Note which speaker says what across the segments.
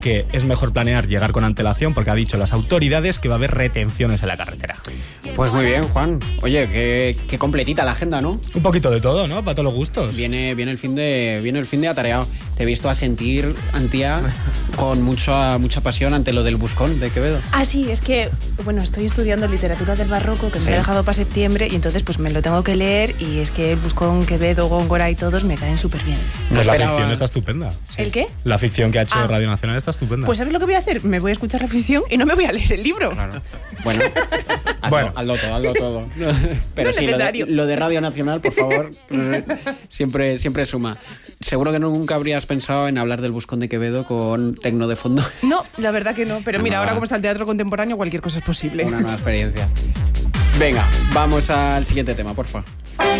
Speaker 1: que es mejor planear llegar con antelación porque ha dicho las autoridades que va a haber retenciones en la carretera.
Speaker 2: Pues muy bien, Juan. Oye, qué completita la agenda, ¿no?
Speaker 1: Un poquito de todo, ¿no? Para todos los gustos.
Speaker 2: Viene el fin de atareado. Te he visto asentir, Antía, con mucha pasión ante lo del Buscón de Quevedo.
Speaker 3: Ah, sí, es que, bueno, estoy estudiando literatura del barroco, que me he dejado para septiembre, y entonces pues me lo tengo que leer, y es que Buscón, Quevedo, Góngora y todos me caen súper bien.
Speaker 1: Pues la ficción está estupenda.
Speaker 3: Sí. ¿El qué?
Speaker 1: La ficción que ha hecho Radio Nacional está estupenda.
Speaker 3: Pues ¿sabes lo que voy a hacer? Me voy a escuchar la ficción y no me voy a leer el libro.
Speaker 2: Claro. Bueno, hazlo todo. Pero
Speaker 3: no
Speaker 2: sí,
Speaker 3: necesario.
Speaker 2: Lo de Radio Nacional, por favor, siempre suma. Seguro que nunca habrías pensado en hablar del Buscón de Quevedo con tecno de fondo.
Speaker 3: No, la verdad que no. Pero mira, ahora como está el teatro contemporáneo, cualquier cosa es posible.
Speaker 2: Una nueva experiencia. Venga, vamos al siguiente tema, por favor.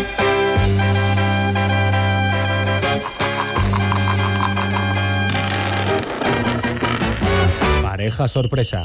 Speaker 1: Pareja sorpresa.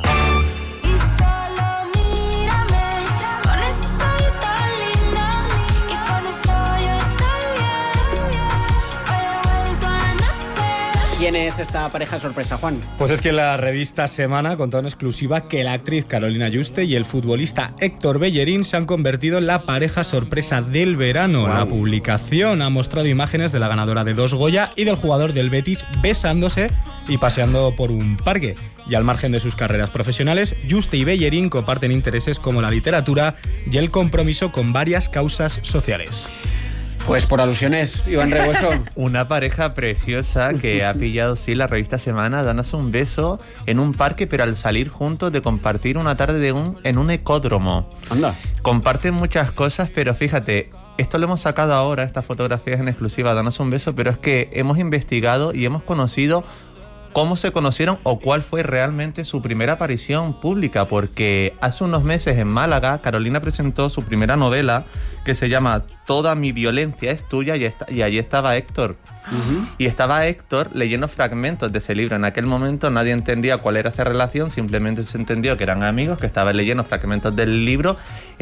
Speaker 2: ¿Quién es esta pareja sorpresa, Juan?
Speaker 1: Pues es que la revista Semana contó en exclusiva que la actriz Carolina Juste y el futbolista Héctor Bellerín se han convertido en la pareja sorpresa del verano. Wow. La publicación ha mostrado imágenes de la ganadora de 2 Goya y del jugador del Betis besándose y paseando por un parque. Y al margen de sus carreras profesionales, Juste y Bellerín comparten intereses como la literatura y el compromiso con varias causas sociales.
Speaker 2: Pues por alusiones, Iván Rebueso.
Speaker 4: Una pareja preciosa que ha pillado, sí, la revista Semana, dándose un beso en un parque, pero al salir juntos de compartir una tarde en un ecódromo.
Speaker 2: Anda.
Speaker 4: Comparten muchas cosas, pero fíjate, esto lo hemos sacado ahora, estas fotografías en exclusiva, dándose un beso, pero es que hemos investigado y hemos conocido cómo se conocieron o cuál fue realmente su primera aparición pública, porque hace unos meses en Málaga Carolina presentó su primera novela que se llama Toda mi violencia es tuya, y allí estaba Héctor. Y estaba Héctor leyendo fragmentos de ese libro. En aquel momento nadie entendía cuál era esa relación, simplemente se entendió que eran amigos, que estaban leyendo fragmentos del libro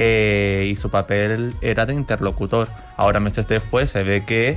Speaker 4: y su papel era de interlocutor. Ahora, meses después, se ve que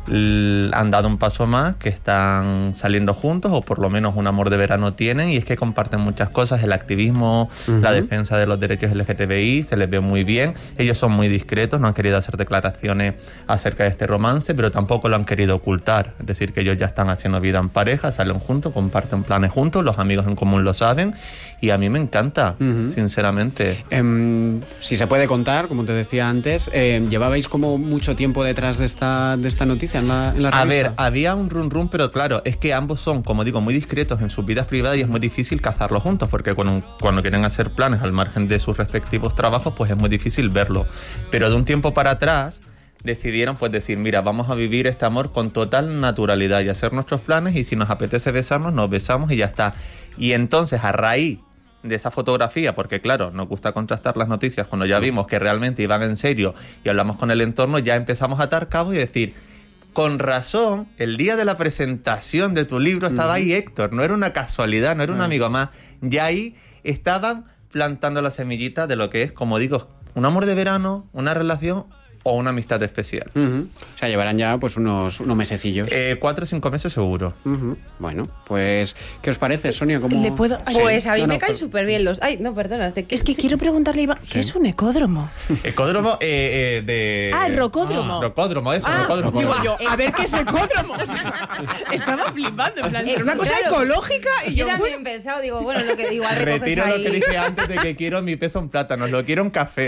Speaker 4: han dado un paso más, que están saliendo juntos, o por lo menos un amor de verano tienen, y es que comparten muchas cosas, el activismo, la defensa de los derechos LGTBI, se les ve muy bien. Ellos son muy discretos, no han querido hacer declaraciones acerca de este romance, pero tampoco lo han querido ocultar, es decir, que ellos ya están haciendo vida en pareja, salen juntos, comparten planes juntos, los amigos en común lo saben, y a mí me encanta, sinceramente.
Speaker 2: Si se puede contar, como te decía antes, ¿llevabais como mucho tiempo detrás de esta noticia en la revista?
Speaker 4: A ver, había un run, pero claro, es que ambos son, como digo, muy discretos en sus vidas privadas y es muy difícil cazarlos juntos, porque cuando quieren hacer planes al margen de sus respectivos trabajos, pues es muy difícil verlo. Pero de un tiempo para atrás decidieron pues decir, mira, vamos a vivir este amor con total naturalidad y hacer nuestros planes, y si nos apetece besarnos, nos besamos y ya está. Y entonces, a raíz de esa fotografía, porque claro, nos gusta contrastar las noticias, cuando ya vimos que realmente iban en serio y hablamos con el entorno, ya empezamos a atar cabos y decir, con razón, el día de la presentación de tu libro estaba ahí Héctor, no era una casualidad, no era un amigo más, ya ahí estaban plantando la semillita de lo que es, como digo, un amor de verano, una relación o una amistad especial.
Speaker 2: O sea, llevarán ya pues unos mesecillos.
Speaker 4: 4 o 5 meses seguro.
Speaker 2: Bueno, pues, ¿qué os parece, Sonia? ¿Cómo...
Speaker 3: ¿Le puedo...?
Speaker 5: Pues a mí me caen súper bien los... Ay, no, perdona.
Speaker 3: Es que quiero preguntarle a Iván, ¿qué es un ecódromo?
Speaker 4: Ecódromo de...
Speaker 3: el rocódromo.
Speaker 4: Rocódromo, eso, rocódromo.
Speaker 3: Digo yo, a ver qué es ecódromo. Estaba flipando, en plan, era una cosa ecológica. Y
Speaker 5: yo también he pensado, digo, bueno, lo que igual recoges
Speaker 4: retiro
Speaker 5: ahí.
Speaker 4: lo que dije antes de que quiero mi peso en plátanos, lo quiero en café.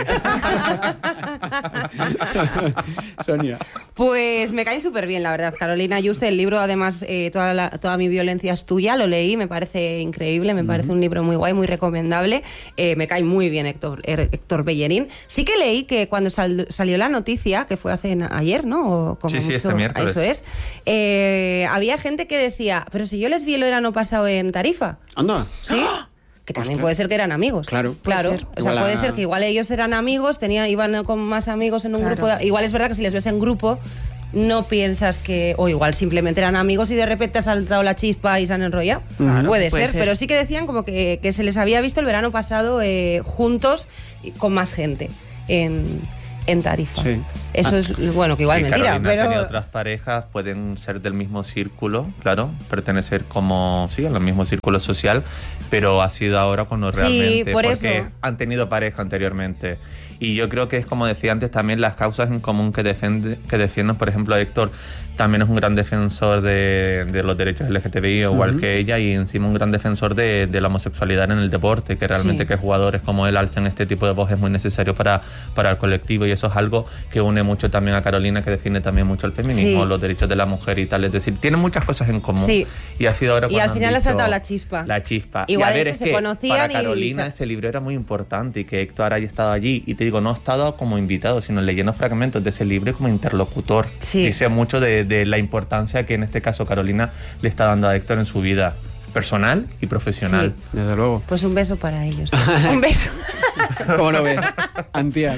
Speaker 2: Sonia.
Speaker 5: Pues me cae súper bien, la verdad. Carolina Juste, el libro, además, toda mi violencia es tuya, lo leí, me parece increíble, me parece un libro muy guay, muy recomendable. Me cae muy bien Héctor Bellerín. Sí que leí que cuando salió la noticia, que fue ayer, ¿no? O como
Speaker 4: sí,
Speaker 5: mucho,
Speaker 4: este miércoles.
Speaker 5: Eso es. Había gente que decía, pero si yo les vi el verano pasado en Tarifa.
Speaker 2: Anda.
Speaker 5: ¿Sí? Que también puede ser que eran amigos.
Speaker 2: Claro.
Speaker 5: O sea, puede ser que igual ellos eran amigos, iban con más amigos en un grupo. Igual es verdad que si les ves en grupo, no piensas que... O igual simplemente eran amigos y de repente ha saltado la chispa y se han enrollado. Puede ser, pero sí que decían como que se les había visto el verano pasado juntos y con más gente en en Tarifa.
Speaker 2: Sí.
Speaker 5: Eso es, bueno, que igual
Speaker 4: Sí,
Speaker 5: mentira,
Speaker 4: Carolina
Speaker 5: pero...
Speaker 4: ha tenido otras parejas, pueden ser del mismo círculo, claro, pertenecer como, sí, al mismo círculo social, pero ha sido ahora cuando realmente,
Speaker 5: por
Speaker 4: porque
Speaker 5: eso.
Speaker 4: han tenido pareja anteriormente. Y yo creo que es, como decía antes, también las causas en común que defienden, por ejemplo, Héctor también es un gran defensor de los derechos LGTBI, igual que ella, y encima un gran defensor de la homosexualidad en el deporte, que realmente
Speaker 3: Sí.
Speaker 4: que jugadores como él alcen este tipo de voz es muy necesario para el colectivo, y eso es algo que une mucho también a Carolina, que defiende también mucho el feminismo,
Speaker 5: Sí.
Speaker 4: los derechos de la mujer y tal. Es decir, tienen muchas cosas en común.
Speaker 5: Sí.
Speaker 4: Y ha sido ahora
Speaker 5: Y
Speaker 4: cuando
Speaker 5: al
Speaker 4: han
Speaker 5: final le ha
Speaker 4: dicho
Speaker 5: saltado la chispa.
Speaker 4: La chispa.
Speaker 5: Igual
Speaker 4: y a ver,
Speaker 5: eso
Speaker 4: es
Speaker 5: se
Speaker 4: que
Speaker 5: conocían
Speaker 4: para
Speaker 5: y
Speaker 4: Carolina
Speaker 5: se-
Speaker 4: ese libro era muy importante, y que Héctor haya estado allí, y te digo, no ha estado como invitado, sino leyendo fragmentos de ese libro como interlocutor.
Speaker 5: Sí.
Speaker 4: Dice mucho de la importancia que en este caso Carolina le está dando a Héctor en su vida personal y profesional.
Speaker 5: Sí.
Speaker 2: Desde luego.
Speaker 5: Pues un beso para ellos.
Speaker 3: Un beso.
Speaker 2: ¿Cómo lo ves, Antía?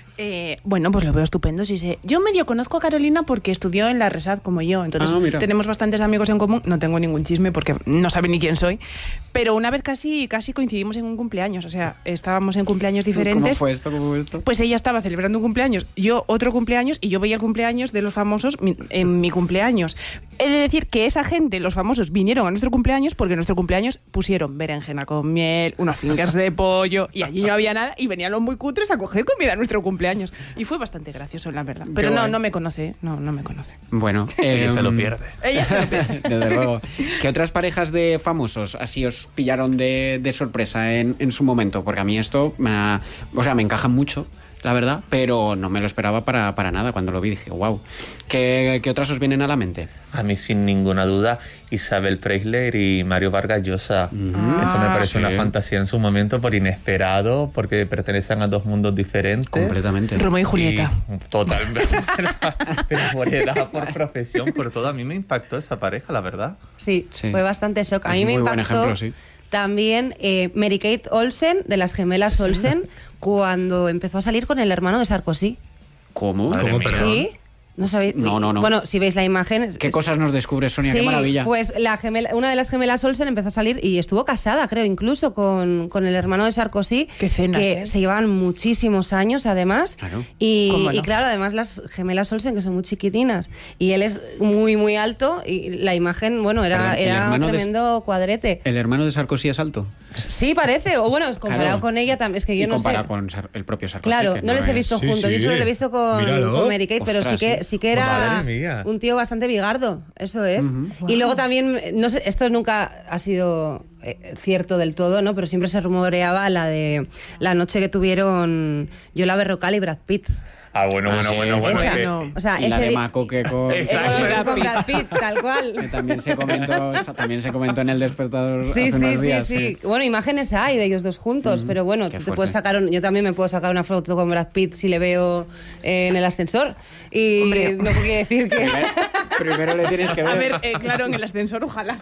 Speaker 3: Bueno, pues lo veo estupendo. Sí sé. Yo medio conozco a Carolina porque estudió en la RESAD como yo, entonces
Speaker 2: Mira.
Speaker 3: tenemos bastantes amigos en común. No tengo ningún chisme porque no sabe ni quién soy, pero una vez casi coincidimos en un cumpleaños, o sea, estábamos en cumpleaños diferentes.
Speaker 2: ¿Cómo fue esto?
Speaker 3: Pues ella estaba celebrando un cumpleaños, yo otro cumpleaños, y yo veía el cumpleaños de los famosos en mi cumpleaños. He de decir que esa gente, los famosos, vinieron a nuestro cumpleaños porque en nuestro cumpleaños pusieron berenjena con miel, unos fingers de pollo, y allí no había nada, y venían los muy cutres a coger comida a nuestro cumpleaños. Y fue bastante gracioso, la verdad. Pero
Speaker 2: guay.
Speaker 3: no me conoce, no me conoce.
Speaker 2: Bueno,
Speaker 4: Ella se lo pierde.
Speaker 3: Ella se lo pierde.
Speaker 2: Desde luego. ¿Qué otras parejas de famosos así os pillaron de sorpresa en su momento? Porque a mí esto me encaja mucho, la verdad, pero no me lo esperaba para nada. Cuando lo vi dije, wow. ¿Qué otras os vienen a la mente?
Speaker 4: A mí, sin ninguna duda, Isabel Preisler y Mario Vargas Llosa. Eso me pareció una fantasía en su momento, por inesperado, porque pertenecen a dos mundos diferentes.
Speaker 2: Completamente.
Speaker 3: Romeo y Julieta.
Speaker 4: Totalmente. Pero por edad, por profesión, por todo. A mí me impactó esa pareja, la verdad.
Speaker 5: Sí,
Speaker 2: Sí.
Speaker 5: fue bastante shock. A
Speaker 2: Es
Speaker 5: mí me
Speaker 2: muy buen
Speaker 5: impactó
Speaker 2: ejemplo, sí.
Speaker 5: también Mary-Kate Olsen, de las gemelas Olsen, cuando empezó a salir con el hermano de Sarkozy.
Speaker 2: ¿Cómo?
Speaker 4: Madre
Speaker 1: ¿Cómo,
Speaker 4: mía.
Speaker 1: perdón?
Speaker 5: ¿Sí? ¿No sabéis?
Speaker 2: No.
Speaker 5: Bueno, si veis la imagen...
Speaker 2: ¿Qué cosas nos descubres, Sonia?
Speaker 5: Sí,
Speaker 2: ¡Qué maravilla!
Speaker 5: pues una de las gemelas Olsen empezó a salir y estuvo casada, creo, incluso con el hermano de Sarkozy.
Speaker 3: Qué cenas,
Speaker 5: que se llevan muchísimos años, además.
Speaker 2: Claro.
Speaker 3: ¿Cómo no?
Speaker 5: Y claro, además las gemelas Olsen, que son muy chiquitinas. Y él es muy, muy alto y la imagen, bueno,
Speaker 2: Perdón, ¿el
Speaker 5: era un
Speaker 2: hermano de-
Speaker 5: tremendo cuadrete.
Speaker 2: ¿El hermano de Sarkozy es alto?
Speaker 5: Sí, parece. O bueno, es comparado
Speaker 2: Claro.
Speaker 5: con ella también. Es que yo
Speaker 2: Y
Speaker 5: no sé.
Speaker 2: comparado con el propio Sarkozy.
Speaker 5: Claro,
Speaker 2: que
Speaker 5: no les he
Speaker 2: es-
Speaker 5: visto
Speaker 1: Sí,
Speaker 5: juntos.
Speaker 1: sí.
Speaker 5: Yo solo lo he visto
Speaker 1: Míralo.
Speaker 5: con Mary-Kate, pero
Speaker 2: Ostras,
Speaker 5: sí que era
Speaker 1: Madre mía.
Speaker 5: un tío bastante bigardo. Eso es. Y luego también, no sé, esto nunca ha sido cierto del todo, ¿no? Pero siempre se rumoreaba la de la noche que tuvieron Yola Berrocal y Brad Pitt.
Speaker 4: Ah, bueno.
Speaker 2: sí.
Speaker 5: Esa,
Speaker 4: es que-
Speaker 3: no.
Speaker 5: O sea,
Speaker 2: Y la
Speaker 5: ese
Speaker 2: de
Speaker 5: di-
Speaker 2: Mako que con...
Speaker 4: Exacto.
Speaker 5: con Brad Pitt, tal
Speaker 2: Que
Speaker 5: cual.
Speaker 2: también se comentó en El Despertador
Speaker 5: Sí,
Speaker 2: hace
Speaker 5: sí,
Speaker 2: unos
Speaker 5: sí,
Speaker 2: días.
Speaker 5: sí. Bueno, imágenes hay de ellos dos juntos, pero bueno,
Speaker 2: Qué
Speaker 5: tú te
Speaker 2: fuerte.
Speaker 5: puedes sacar, yo también me puedo sacar una foto con Brad Pitt si le veo en el ascensor. Y
Speaker 3: Hombre.
Speaker 5: no quiere decir que...
Speaker 2: Primero le tienes que ver.
Speaker 3: A ver, claro, en el ascensor, ojalá.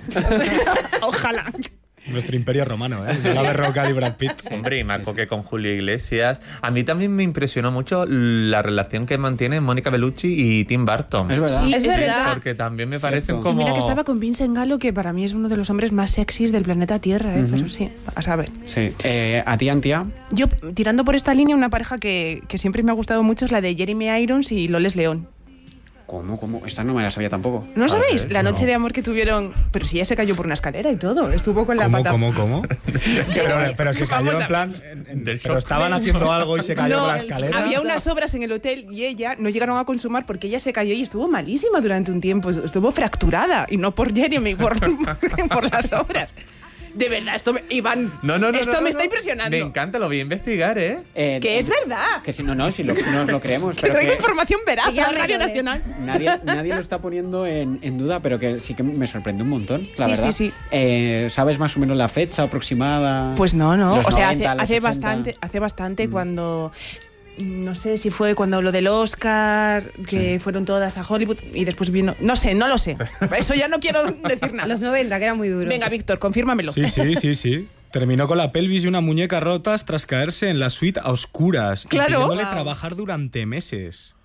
Speaker 3: Ojalá.
Speaker 1: Nuestro imperio romano, ¿eh? La Berrocal y Brad Pitt.
Speaker 4: Hombre, y Marco que con Julio Iglesias. A mí también me impresionó mucho la relación que mantienen Mónica Bellucci y Tim Burton.
Speaker 2: Es verdad.
Speaker 3: Sí,
Speaker 5: Es verdad.
Speaker 4: Porque también me parecen
Speaker 2: Cierto.
Speaker 3: Y
Speaker 4: como...
Speaker 3: mira que estaba con Vincent Gallo, que para mí es uno de los hombres más sexys del planeta Tierra, ¿eh? Pero sí, a saber.
Speaker 2: Sí. ¿A ti, Antía?
Speaker 3: Yo, tirando por esta línea, una pareja que siempre me ha gustado mucho es la de Jeremy Irons y Loles León.
Speaker 2: ¿Cómo? Esta no me la sabía tampoco.
Speaker 3: ¿No sabéis?
Speaker 4: ver,
Speaker 3: La noche
Speaker 4: no.
Speaker 3: de amor que tuvieron... Pero si ella se cayó por una escalera y todo. Estuvo con la
Speaker 1: ¿Cómo,
Speaker 3: pata...
Speaker 1: cómo? Pero se cayó
Speaker 3: Vamos a
Speaker 1: en plan...
Speaker 4: Del
Speaker 1: pero
Speaker 4: shock.
Speaker 1: estaban haciendo algo y se cayó
Speaker 3: No,
Speaker 1: por la escalera.
Speaker 3: había unas obras en el hotel y ella no llegaron a consumar porque ella se cayó y estuvo malísima durante un tiempo. Estuvo fracturada y no por Jeremy, por las obras. De verdad, Iván, esto me está impresionando.
Speaker 4: Me encanta, lo voy a investigar, ¿eh?
Speaker 3: Que es verdad.
Speaker 2: Que si no, si nos lo creemos.
Speaker 3: Que
Speaker 2: pero
Speaker 3: traigo
Speaker 2: que
Speaker 3: información veraz
Speaker 5: Que ya
Speaker 3: a Radio
Speaker 5: me
Speaker 3: Nacional.
Speaker 2: nadie lo está poniendo en duda, pero que sí que me sorprende un montón, la
Speaker 3: Sí,
Speaker 2: verdad.
Speaker 3: sí,
Speaker 2: ¿Sabes más o menos la fecha aproximada?
Speaker 3: Pues no.
Speaker 2: Los
Speaker 3: O sea,
Speaker 2: 90, los
Speaker 3: hace
Speaker 2: 80.
Speaker 3: bastante cuando... No sé si fue cuando lo del Oscar, que fueron todas a Hollywood y después vino... No sé, no lo sé. Eso ya no quiero decir nada.
Speaker 5: Los 90, que era muy duro.
Speaker 3: Venga, Víctor, confírmamelo.
Speaker 1: Sí. Terminó con la pelvis y una muñeca rotas tras caerse en la suite a oscuras,
Speaker 3: Claro.
Speaker 1: impidiéndole
Speaker 5: Wow.
Speaker 1: trabajar durante meses.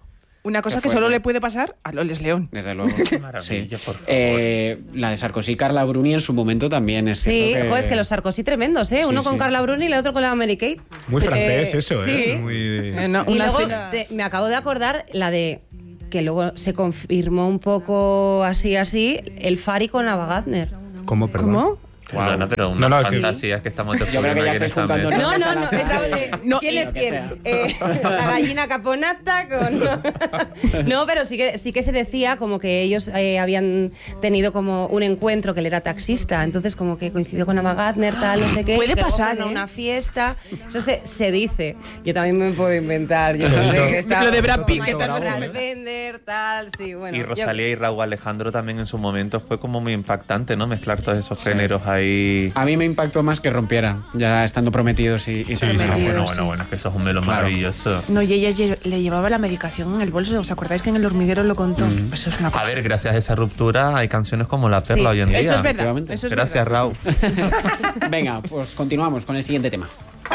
Speaker 3: Una cosa
Speaker 2: Qué
Speaker 3: que solo
Speaker 2: fuerte.
Speaker 3: le puede pasar a Loles León.
Speaker 2: Desde luego.
Speaker 4: Qué maravilla, por favor.
Speaker 2: La de Sarkozy y Carla Bruni en su momento también es
Speaker 5: Sí,
Speaker 2: cierto
Speaker 5: joder, es que los Sarkozy tremendos, ¿eh?
Speaker 2: Sí,
Speaker 5: Uno con
Speaker 2: sí.
Speaker 5: Carla Bruni y el otro con la Mary Kate.
Speaker 1: Muy francés eso,
Speaker 5: sí.
Speaker 1: ¿eh? Muy...
Speaker 3: No,
Speaker 5: Y
Speaker 3: una
Speaker 5: luego
Speaker 3: cena-
Speaker 5: me acabo de acordar la de que luego se confirmó un poco así, el Fari con Ava Gardner.
Speaker 1: ¿Cómo, perdón?
Speaker 3: ¿Cómo?
Speaker 4: Perdona, pero
Speaker 1: No,
Speaker 4: unas
Speaker 1: es que-
Speaker 4: fantasías que estamos
Speaker 2: Yo creo que ya
Speaker 4: descubriendo aquí en
Speaker 2: estáis
Speaker 4: esta
Speaker 2: juntando
Speaker 4: mesa.
Speaker 5: No,
Speaker 2: nombres
Speaker 5: no,
Speaker 2: a
Speaker 5: no.
Speaker 2: la gente.
Speaker 3: No,
Speaker 5: ¿Quién
Speaker 3: y
Speaker 5: es
Speaker 2: lo que
Speaker 5: quién? La gallina caponata con... No, pero sí que se decía como que ellos habían tenido como un encuentro, que él era taxista, entonces como que coincidió con Ava Gardner, tal, no sé qué.
Speaker 3: Puede
Speaker 5: que luego
Speaker 3: pasar,
Speaker 5: fueron a
Speaker 3: ¿eh?
Speaker 5: una fiesta. Eso se dice. Yo también me puedo inventar. Yo no sé que está
Speaker 3: Lo de Brad Pitt,
Speaker 5: con
Speaker 3: ¿qué tal?
Speaker 5: Michael Fassbender, tal, sí, bueno.
Speaker 4: Y Rosalía y Raúl Alejandro también en su momento fue como muy impactante, ¿no? Mezclar todos esos géneros ahí.
Speaker 2: A mí me impactó más que rompieran, ya estando prometidos y
Speaker 4: Sí,
Speaker 3: Prometidos,
Speaker 4: bueno, es que eso es un melo
Speaker 2: Claro.
Speaker 4: maravilloso.
Speaker 3: No, y ella le llevaba la medicación en el bolso. ¿Os acordáis que en el hormiguero lo contó? Eso es una cosa.
Speaker 4: A ver, gracias a esa ruptura hay canciones como La Perla
Speaker 5: Sí,
Speaker 4: hoy en día.
Speaker 3: Eso es verdad.
Speaker 2: efectivamente.
Speaker 3: Eso es
Speaker 4: Gracias,
Speaker 3: verdad.
Speaker 4: Raúl.
Speaker 2: Venga, pues continuamos con el siguiente tema.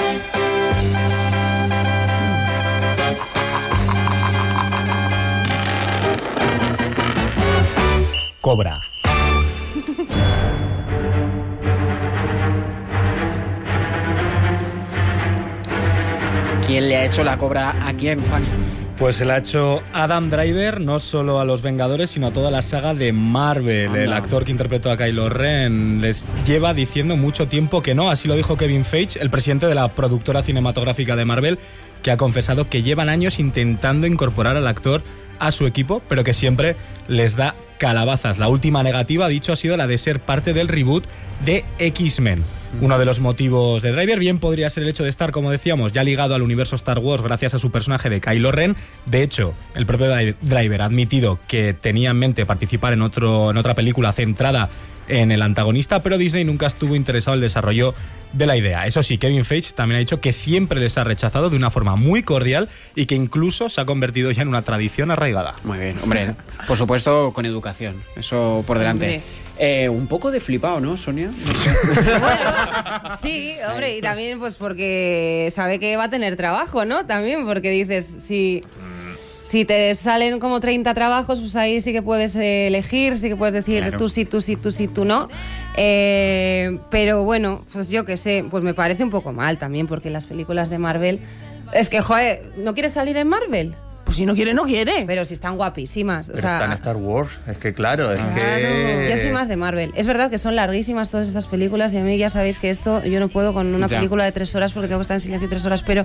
Speaker 1: Cobra.
Speaker 2: ¿Quién le ha hecho la cobra a quién, Juan?
Speaker 1: Pues se la ha hecho Adam Driver, no solo a los Vengadores, sino a toda la saga de Marvel.
Speaker 2: Anda.
Speaker 1: El actor que interpretó a Kylo Ren les lleva diciendo mucho tiempo que no. Así lo dijo Kevin Feige, el presidente de la productora cinematográfica de Marvel, que ha confesado que llevan años intentando incorporar al actor a su equipo, pero que siempre les da calabazas. La última negativa, ha dicho, ha sido la de ser parte del reboot de X-Men. Uno de los motivos de Driver bien podría ser el hecho de estar, como decíamos, ya ligado al universo Star Wars gracias a su personaje de Kylo Ren. De hecho, el propio Driver ha admitido que tenía en mente participar en otra película centrada en el antagonista, pero Disney nunca estuvo interesado en el desarrollo de la idea. Eso sí, Kevin Feige también ha dicho que siempre les ha rechazado de una forma muy cordial y que incluso se ha convertido ya en una tradición arraigada.
Speaker 2: Muy bien, hombre, por supuesto con educación, eso por delante. Un poco de flipado, ¿no, Sonia?
Speaker 5: Sí, hombre, y también pues porque sabe que va a tener trabajo, ¿no? También porque dices, si te salen como 30 trabajos, pues ahí sí que puedes elegir, sí que puedes decir
Speaker 2: Claro.
Speaker 5: tú sí, tú sí, tú sí, tú no. Pero bueno, pues yo qué sé, pues me parece un poco mal también, porque las películas de Marvel... Es que, joder, ¿no quieres salir en Marvel?
Speaker 3: Pues si no quiere, no quiere.
Speaker 5: Pero si están guapísimas. O
Speaker 4: Pero
Speaker 5: sea,
Speaker 4: está en Star Wars. Es que claro, es que...
Speaker 5: yo soy más de Marvel. Es verdad que son larguísimas todas estas películas y a mí ya sabéis que esto yo no puedo con una
Speaker 2: Ya.
Speaker 5: película de 3 horas porque tengo que estar en silencio 3 horas, pero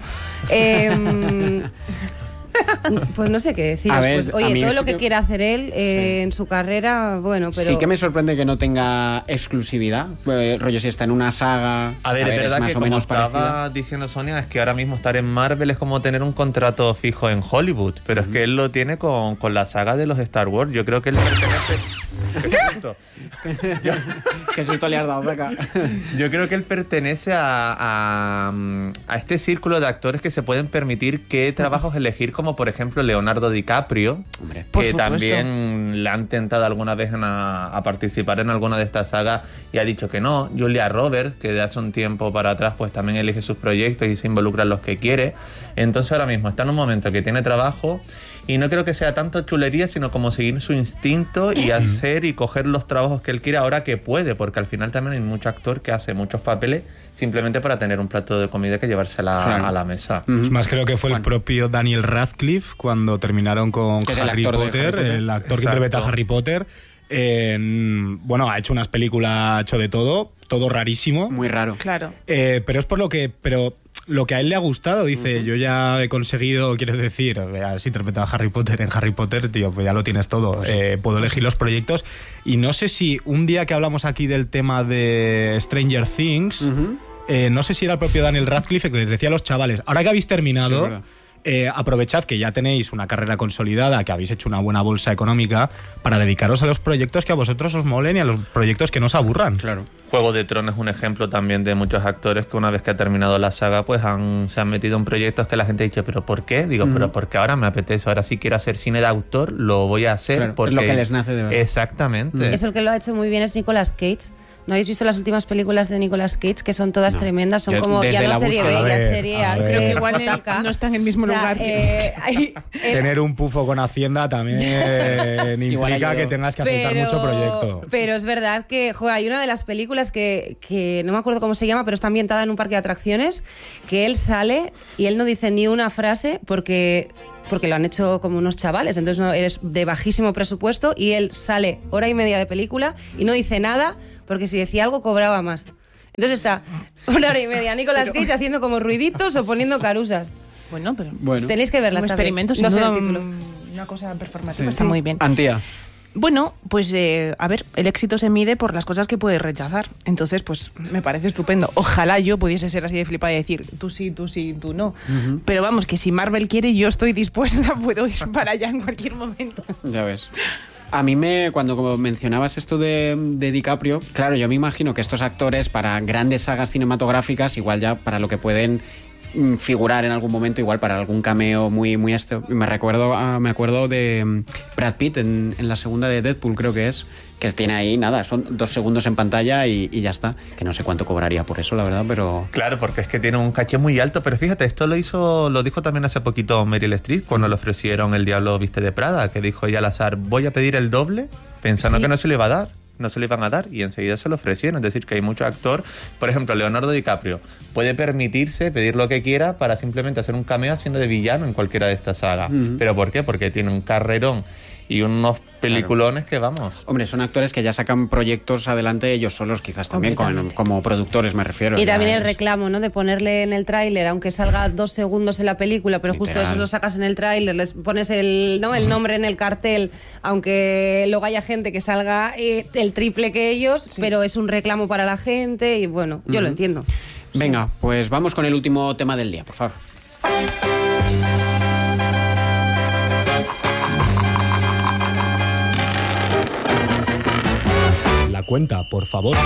Speaker 5: pues no sé qué deciros.
Speaker 2: A ver,
Speaker 5: Pues,
Speaker 2: a
Speaker 5: oye,
Speaker 2: mí
Speaker 5: todo
Speaker 2: sí
Speaker 5: lo que
Speaker 2: que-
Speaker 5: quiera hacer él en su carrera, bueno, pero...
Speaker 2: Sí que me sorprende que no tenga exclusividad. Rollo, si está en una saga...
Speaker 4: A ver, es verdad
Speaker 2: más
Speaker 4: que
Speaker 2: o
Speaker 4: como
Speaker 2: menos
Speaker 4: estaba
Speaker 2: parecida.
Speaker 4: diciendo Sonia, es que ahora mismo estar en Marvel es como tener un contrato fijo en Hollywood, pero es que él lo tiene con la saga de los Star Wars. Yo creo que él pertenece... ¡Qué susto!
Speaker 2: ¿Qué susto le has dado, Beca?
Speaker 4: Yo creo que él pertenece a este círculo de actores que se pueden permitir qué trabajos elegir, como por ejemplo Leonardo DiCaprio,
Speaker 2: Hombre,
Speaker 3: por
Speaker 4: que
Speaker 3: supuesto.
Speaker 4: también le han tentado alguna vez a participar en alguna de estas sagas y ha dicho que no. Julia Roberts, que de hace un tiempo para atrás pues también elige sus proyectos y se involucra en los que quiere. Entonces ahora mismo está en un momento que tiene trabajo y no creo que sea tanto chulería, sino como seguir su instinto y hacer y coger los trabajos que él quiere ahora que puede, porque al final también hay mucho actor que hace muchos papeles simplemente para tener un plato de comida que llevarse
Speaker 2: Claro.
Speaker 4: a la mesa.
Speaker 1: Es más, creo que fue el propio Daniel Radcliffe cuando terminaron con
Speaker 2: Que es el
Speaker 1: Harry
Speaker 2: actor de
Speaker 1: Potter,
Speaker 2: Harry Potter.
Speaker 1: el actor que
Speaker 4: Exacto.
Speaker 1: interpreta a Harry Potter. Bueno, ha hecho unas películas, ha hecho de todo rarísimo.
Speaker 2: muy raro.
Speaker 3: Claro.
Speaker 1: Pero es por lo que a él le ha gustado, dice, yo ya he conseguido, quiero decir, has interpretado a Harry Potter en Harry Potter, tío, pues ya lo tienes todo, puedo elegir los proyectos. Y no sé si un día que hablamos aquí del tema de Stranger Things, no sé si era el propio Daniel Radcliffe que les decía a los chavales, ahora que habéis
Speaker 2: Sí,
Speaker 1: terminado...
Speaker 2: es verdad.
Speaker 1: Aprovechad que ya tenéis una carrera consolidada, que habéis hecho una buena bolsa económica para dedicaros a los proyectos que a vosotros os molen y a los proyectos que no os aburran.
Speaker 2: Claro.
Speaker 4: Juego de Tronos es un ejemplo también de muchos actores que una vez que ha terminado la saga pues se han metido en proyectos que la gente ha dicho, ¿pero por qué? Digo, pero porque ahora me apetece, ahora si quiero hacer cine de autor lo voy a hacer.
Speaker 2: Claro, es
Speaker 4: porque
Speaker 2: lo que les nace de verdad.
Speaker 4: Exactamente.
Speaker 5: Eso el que lo ha hecho muy bien es Nicolas Cage, ¿No habéis visto las últimas películas de Nicolas Cage? Que son todas tremendas, son
Speaker 2: Yo,
Speaker 5: como
Speaker 2: desde
Speaker 5: ya no
Speaker 2: la
Speaker 5: serie
Speaker 2: búsqueda.
Speaker 5: B, ya
Speaker 1: A ver,
Speaker 5: serie
Speaker 1: a
Speaker 5: H,
Speaker 1: ver. Pero
Speaker 3: igual
Speaker 5: butaca.
Speaker 3: no están en el mismo
Speaker 5: O sea,
Speaker 3: lugar
Speaker 1: Tener un pufo con Hacienda también
Speaker 2: Igual
Speaker 1: implica
Speaker 2: ayudó.
Speaker 1: que tengas que aceptar mucho proyecto.
Speaker 5: Pero es verdad que, joder, hay una de las películas que no me acuerdo cómo se llama, pero está ambientada en un parque de atracciones, que él sale y él no dice ni una frase porque lo han hecho como unos chavales, entonces no, eres de bajísimo presupuesto y él sale hora y media de película y no dice nada porque si decía algo cobraba más. Entonces está una hora y media Nicolas Cage haciendo como ruiditos o poniendo carusas.
Speaker 3: Bueno, pero
Speaker 2: Bueno.
Speaker 5: Tenéis que verla.
Speaker 3: un
Speaker 5: está bien.
Speaker 3: experimento, sin
Speaker 5: No sé
Speaker 3: duda,
Speaker 5: el título.
Speaker 3: una cosa performativa, está muy bien.
Speaker 2: Antía.
Speaker 3: Bueno, pues a ver, el éxito se mide por las cosas que puedes rechazar. Entonces, pues me parece estupendo. Ojalá yo pudiese ser así de flipada y decir, tú sí, tú no. Pero vamos, que si Marvel quiere, yo estoy dispuesta, puedo ir para allá en cualquier momento.
Speaker 2: Ya ves. A mí cuando como mencionabas esto de DiCaprio, claro, yo me imagino que estos actores para grandes sagas cinematográficas, igual ya para lo que pueden figurar en algún momento, igual para algún cameo muy me acuerdo de Brad Pitt en la segunda de Deadpool, creo que tiene ahí nada, son 2 segundos en pantalla y ya está, que no sé cuánto cobraría por eso, la verdad, pero
Speaker 4: Claro, porque es que tiene un caché muy alto, pero fíjate, esto lo dijo también hace poquito Meryl Streep cuando le ofrecieron El Diablo Viste de Prada, que dijo ella al azar, voy a pedir el doble, pensando
Speaker 3: Sí.
Speaker 4: que no se le iba a dar. No se le iban a dar y enseguida se lo ofrecieron. Es decir, que hay mucho actor. Por ejemplo, Leonardo DiCaprio puede permitirse pedir lo que quiera para simplemente hacer un cameo haciendo de villano en cualquiera de estas sagas. ¿Pero por qué? Porque tiene un carrerón y unos peliculones que vamos.
Speaker 2: hombre, son actores que ya sacan proyectos adelante ellos solos, quizás también como productores, me refiero.
Speaker 5: Y
Speaker 2: ya
Speaker 5: también el
Speaker 2: es-
Speaker 5: reclamo, ¿no? De ponerle en el tráiler, aunque salga 2 segundos en la película, pero justo
Speaker 2: Literal.
Speaker 5: eso lo sacas en el tráiler, les pones el nombre en el cartel, aunque luego haya gente que salga el triple que ellos, pero es un reclamo para la gente y bueno, yo lo entiendo.
Speaker 2: Venga, pues vamos con el último tema del día, por favor.
Speaker 1: La cuenta, por favor.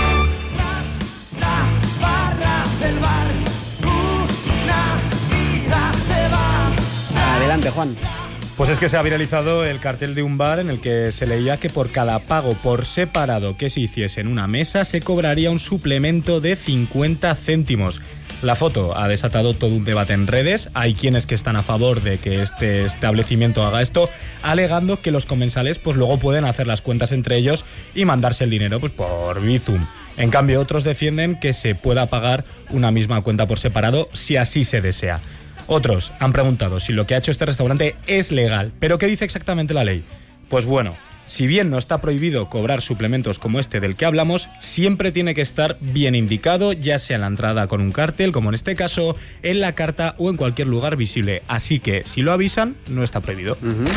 Speaker 2: Adelante, Juan.
Speaker 1: Pues es que se ha viralizado el cartel de un bar en el que se leía que por cada pago por separado que se hiciese en una mesa se cobraría un suplemento de 50 céntimos. La foto ha desatado todo un debate en redes. Hay quienes que están a favor de que este establecimiento haga esto, alegando que los comensales pues luego pueden hacer las cuentas entre ellos y mandarse el dinero pues por Bizum. En cambio, otros defienden que se pueda pagar una misma cuenta por separado si así se desea. Otros han preguntado si lo que ha hecho este restaurante es legal. ¿Pero qué dice exactamente la ley? Pues bueno, si bien no está prohibido cobrar suplementos como este del que hablamos, siempre tiene que estar bien indicado, ya sea en la entrada con un cartel, como en este caso, en la carta o en cualquier lugar visible. Así que, si lo avisan, no está prohibido.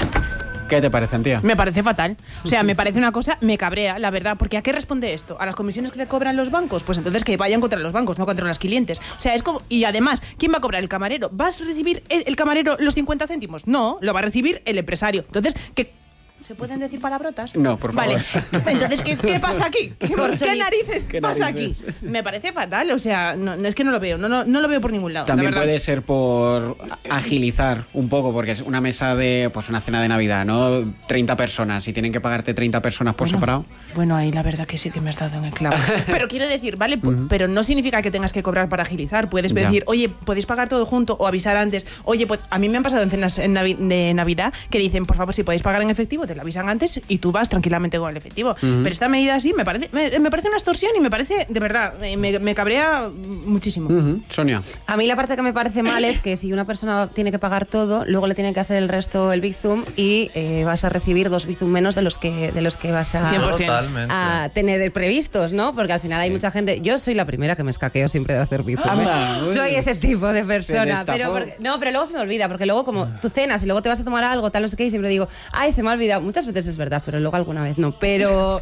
Speaker 2: ¿Qué te parece, Antía?
Speaker 3: Me parece fatal. O sea, me parece una cosa, me cabrea, la verdad. Porque ¿a qué responde esto? ¿A las comisiones que te cobran los bancos? Pues entonces que vayan contra los bancos, no contra los clientes. O sea, es como... Y además, ¿quién va a cobrar? ¿El camarero? ¿Vas a recibir el camarero los 50 céntimos? No, lo va a recibir el empresario. Entonces, ¿qué...? ¿Se pueden decir palabrotas?
Speaker 2: No, por favor.
Speaker 3: Vale. Entonces, ¿qué pasa aquí? ¿Qué narices
Speaker 2: ¿Qué
Speaker 3: pasa
Speaker 2: narices?
Speaker 3: aquí? Me parece fatal. O sea, no es que no lo veo. No lo veo por ningún lado.
Speaker 2: También
Speaker 3: la verdad.
Speaker 2: puede ser por agilizar un poco, porque es una mesa de, pues una cena de Navidad, ¿no? 30 personas y tienen que pagarte 30 personas por separado.
Speaker 3: Bueno, ahí la verdad que sí que me has dado en el clavo. Pero quiero decir, vale, pero no significa que tengas que cobrar para agilizar. Puedes
Speaker 2: Ya.
Speaker 3: decir, oye, podéis pagar todo junto o avisar antes. Oye, pues a mí me han pasado en cenas de Navidad que dicen, por favor, si podéis pagar en efectivo, te lo avisan antes y tú vas tranquilamente con el efectivo. Pero esta medida así me parece una extorsión y me parece, de verdad, me cabrea muchísimo.
Speaker 2: Sonia.
Speaker 5: A mí la parte que me parece mal es que si una persona tiene que pagar todo, luego le tiene que hacer el resto el Bizum y vas a recibir 2 Bizum menos de los que vas a,
Speaker 3: 100%.
Speaker 4: Totalmente.
Speaker 5: a tener previstos, ¿no? Porque al final hay mucha gente... Yo soy la primera que me escaqueo siempre de hacer Bizum.
Speaker 2: Anda, uy.
Speaker 5: Soy ese tipo de persona.
Speaker 2: destapó.
Speaker 5: Pero luego se me olvida, porque luego como tú cenas y luego te vas a tomar algo, tal, no sé qué, y siempre digo, ay, se me ha olvidado. Muchas veces es verdad, pero luego alguna vez no. Pero...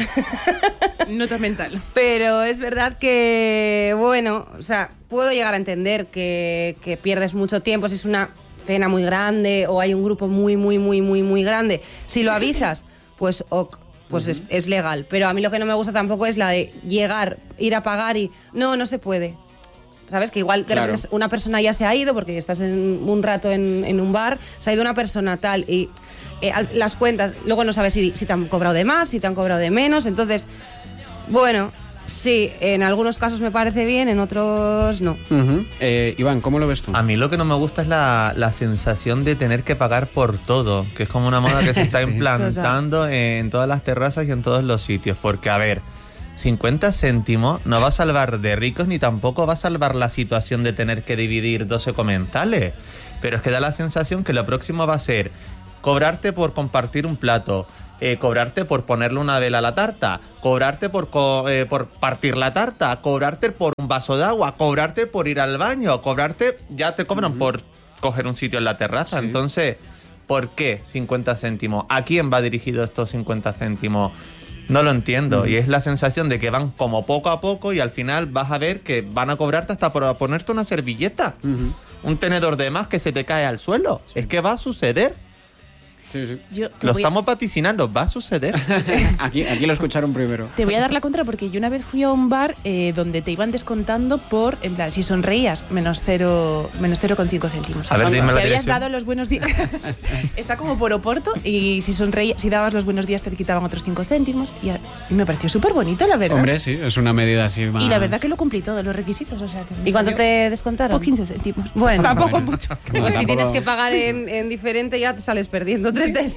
Speaker 3: Nota mental.
Speaker 5: Pero es verdad que, bueno, o sea, puedo llegar a entender que pierdes mucho tiempo si es una cena muy grande o hay un grupo muy grande. Si lo avisas, pues ok, pues es legal. Pero a mí lo que no me gusta tampoco es la de llegar, ir a pagar y no se puede. ¿Sabes? Que igual de repente una persona ya se ha ido porque estás un rato en un bar, se ha ido una persona tal y las cuentas, luego no sabes si te han cobrado de más, si te han cobrado de menos, entonces, bueno, Sí, en algunos casos me parece bien, en otros no.
Speaker 2: Iván, ¿cómo lo ves tú?
Speaker 4: A mí lo que no me gusta es la sensación de tener que pagar por todo, que es como una moda que se está implantando en todas las terrazas y en todos los sitios. Porque, a ver, 50 céntimos no va a salvar de ricos ni tampoco va a salvar la situación de tener que dividir 12 comensales. Pero es que da la sensación que lo próximo va a ser cobrarte por compartir un plato, cobrarte por ponerle una vela a la tarta, cobrarte por partir la tarta, cobrarte por un vaso de agua, cobrarte por ir al baño, cobrarte, ya te cobran por coger un sitio en la terraza. Sí. Entonces, ¿por qué 50 céntimos? ¿A quién va dirigido estos 50 céntimos? No lo entiendo. Y es la sensación de que van como poco a poco y al final vas a ver que van a cobrarte hasta por ponerte una servilleta. Un tenedor de más que se te cae al suelo. Sí. Es que va a suceder. Sí. Lo estamos vaticinando, va a suceder.
Speaker 2: aquí lo escucharon primero.
Speaker 3: Te voy a dar la contra porque yo una vez fui a un bar donde te iban descontando por, en plan, si sonreías, menos 0,5 céntimos.
Speaker 4: A ver, dime
Speaker 3: si
Speaker 4: la
Speaker 3: habías
Speaker 4: dirección.
Speaker 3: dado los buenos días, está como por Oporto, y si sonreías, si dabas los buenos días te quitaban otros 5 céntimos y me pareció súper bonito, la verdad.
Speaker 2: Hombre, sí, es una medida así más...
Speaker 3: Y la verdad que lo cumplí todos los requisitos, o sea que...
Speaker 5: ¿Y cuánto te descontaron?
Speaker 3: Por 15 céntimos.
Speaker 5: Bueno,
Speaker 3: tampoco mucho.
Speaker 5: Pues si tienes que pagar en diferente ya te sales perdiendo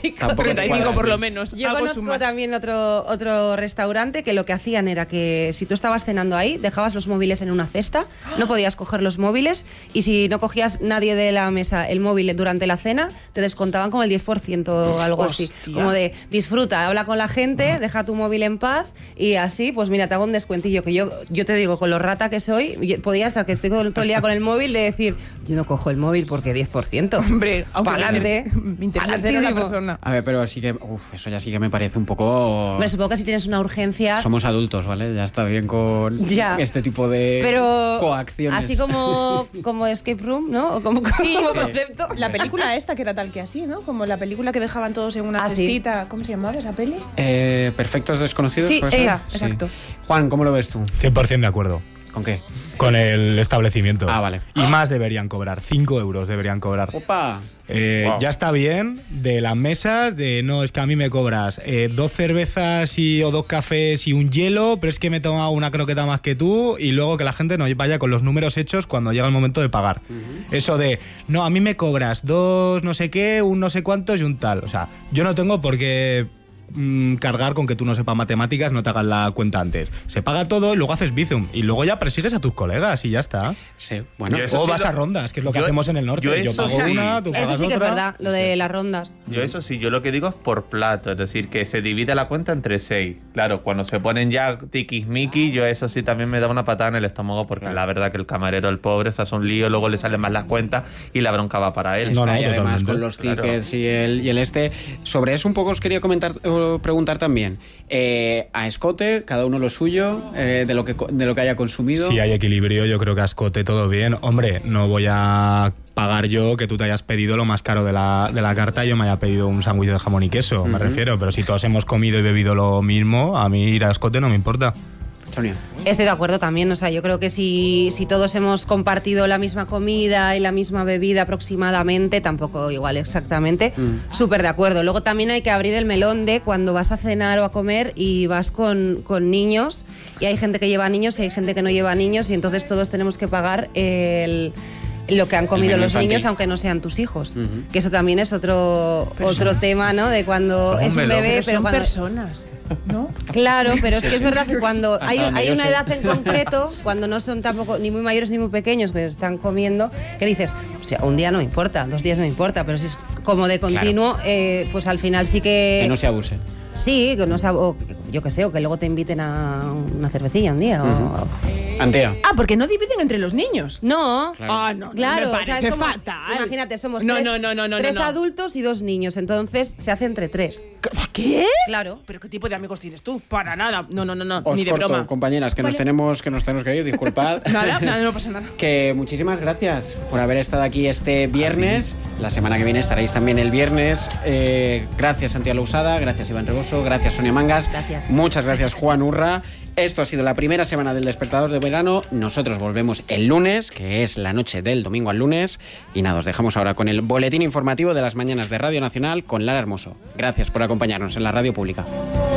Speaker 3: 35 por lo menos.
Speaker 5: Yo conozco también otro restaurante que lo que hacían era que si tú estabas cenando ahí, dejabas los móviles en una cesta, no podías coger los móviles y si no cogías nadie de la mesa el móvil durante la cena, te descontaban como el 10% o algo así. Como de disfruta, habla con la gente, deja tu móvil en paz y así, pues mira, te hago un descuentillo. Que yo te digo, con lo rata que soy, podía estar que estoy todo el día con el móvil de decir, yo no cojo el móvil porque 10%.
Speaker 3: Hombre,
Speaker 5: pa'lante.
Speaker 3: Me interesa a la persona.
Speaker 2: A ver, pero sí que, eso ya sí que me parece un poco...
Speaker 5: Pero supongo que si tienes una urgencia...
Speaker 2: Somos adultos, ¿vale? Ya está bien con este tipo de coacciones.
Speaker 5: Así como Escape Room, ¿no? O como concepto.
Speaker 3: La película esta que era tal que así, ¿no? Como la película que dejaban todos en una cestita. ¿Sí? ¿Cómo se llamaba esa peli?
Speaker 2: Perfectos Desconocidos.
Speaker 3: Sí, esa, exacto.
Speaker 2: Juan, ¿cómo lo ves tú?
Speaker 1: 100% de acuerdo.
Speaker 2: ¿Con qué?
Speaker 1: Con el establecimiento.
Speaker 2: Ah, vale.
Speaker 1: Y más deberían cobrar, 5 euros deberían cobrar.
Speaker 2: ¡Opa!
Speaker 1: Wow. Ya está bien de las mesas, de no, es que a mí me cobras 2 cervezas o 2 cafés y un hielo, pero es que me he tomado una croqueta más que tú, y luego que la gente no vaya con los números hechos cuando llega el momento de pagar. Eso de, no, a mí me cobras 2 no sé qué, un no sé cuántos y un tal. O sea, yo no tengo por qué cargar con que tú no sepas matemáticas, no te hagas la cuenta antes. Se paga todo y luego haces bizum y luego ya persigues a tus colegas y ya está.
Speaker 2: Sí, bueno.
Speaker 1: O vas a rondas, que es lo que hacemos en el norte. Yo pago una, tú pagas
Speaker 5: otra. Eso sí que es verdad, lo de las rondas.
Speaker 4: Yo eso sí, yo lo que digo es por plato, es decir, que se divide la cuenta entre 6. Claro, cuando se ponen ya tiquismiquis, yo eso sí también me da una patada en el estómago porque la verdad que el camarero, el pobre, se hace un lío, luego le salen más las cuentas y la bronca va para él.
Speaker 2: Y además con los tickets y el sobre eso un poco os quería preguntar también. A escote, cada uno lo suyo, de lo que haya consumido.
Speaker 1: Si hay equilibrio, yo creo que a escote todo bien. Hombre, no voy a pagar yo que tú te hayas pedido lo más caro de la carta y yo me haya pedido un sándwich de jamón y queso, me refiero. Pero si todos hemos comido y bebido lo mismo, a mí ir a escote no me importa.
Speaker 2: Sonia.
Speaker 5: Estoy de acuerdo también, o sea, yo creo que si todos hemos compartido la misma comida y la misma bebida aproximadamente, tampoco igual exactamente, súper de acuerdo. Luego también hay que abrir el melón de cuando vas a cenar o a comer y vas con niños, y hay gente que lleva niños y hay gente que no lleva niños, y entonces todos tenemos que pagar lo que han comido los niños, aunque no sean tus hijos. Que eso también es otro tema, ¿no? De cuando es un bebé, pero
Speaker 3: son
Speaker 5: cuando...
Speaker 3: personas, ¿no?
Speaker 5: Claro, pero es que es verdad que cuando hay una edad en concreto, cuando no son tampoco ni muy mayores ni muy pequeños, pero están comiendo, que dices, o sea, un día no me importa, 2 días no me importa, pero si es como de continuo, pues al final sí que...
Speaker 2: Que no se abuse.
Speaker 5: Sí, que no o yo qué sé, o que luego te inviten a una cervecilla un día.
Speaker 2: Antea.
Speaker 3: Porque no dividen entre los niños.
Speaker 5: No.
Speaker 2: Claro.
Speaker 5: Claro,
Speaker 3: me parece fatal.
Speaker 5: Imagínate, somos
Speaker 3: tres
Speaker 5: adultos y 2 niños, entonces se hace entre 3.
Speaker 3: ¿Qué?
Speaker 5: Claro.
Speaker 3: ¿Pero qué tipo de amigos tienes tú? Para nada. No,
Speaker 2: Os
Speaker 3: ni de
Speaker 2: corto,
Speaker 3: broma.
Speaker 2: compañeras, que nos tenemos que ir, disculpad.
Speaker 3: Nada, no pasa nada.
Speaker 2: Que muchísimas gracias por haber estado aquí este viernes. La semana que viene estaréis también el viernes. Gracias, Santiago Lousada, gracias, Iván Reboso, gracias, Sonia Mangas.
Speaker 5: Gracias.
Speaker 2: Muchas gracias, Juan Urra. Esto ha sido la primera semana del Despertador de Verano. Nosotros volvemos el lunes, que es la noche del domingo al lunes. Y nada, os dejamos ahora con el boletín informativo de las mañanas de Radio Nacional con Lara Hermoso. Gracias por acompañarnos en la radio pública.